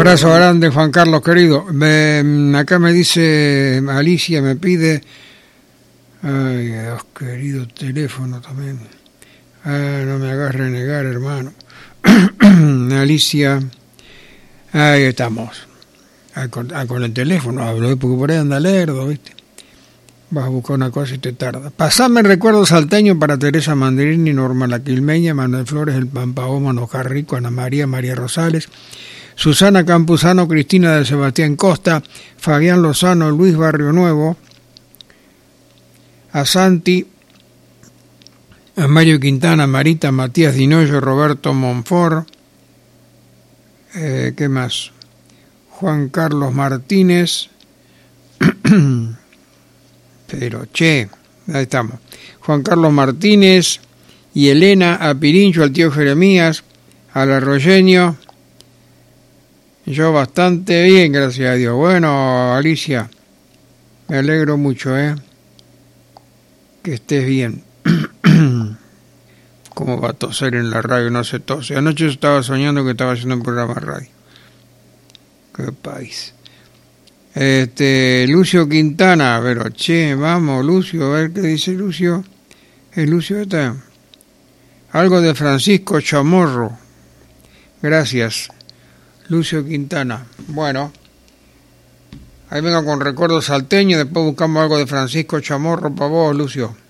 Abrazo grande, Juan Carlos, querido. Acá me dice Alicia, me pide... Ay, Dios querido, teléfono también. No me hagas renegar, hermano. Alicia, ahí estamos. Con el teléfono hablo, porque por ahí anda lerdo, ¿viste? Vas a buscar una cosa y te tarda. Pasame el recuerdo salteño para Teresa Mandarini, Norma La Quilmeña, Manuel Flores, El Pampaoma, Oscar Rico, Ana María, María Rosales, Susana Campuzano, Cristina de Sebastián Costa, Fabián Lozano, Luis Barrio Nuevo, a Santi, a Mario Quintana, Marita, Matías Dinoyo, Roberto Monfort, ¿qué más? Juan Carlos Martínez, pero ahí estamos, Juan Carlos Martínez y Elena, a Pirincho, al tío Jeremías, al arroyeño. Yo bastante bien, gracias a Dios. Bueno, Alicia, me alegro mucho, que estés bien. ¿Cómo va a toser en la radio? No se tose. Anoche estaba soñando que estaba haciendo un programa de radio. Qué país. Lucio Quintana, pero vamos, Lucio, a ver qué dice Lucio. Lucio está. Algo de Francisco Chamorro. Gracias, Lucio Quintana. Bueno, ahí vengo con recuerdos salteños, después buscamos algo de Francisco Chamorro para vos, Lucio.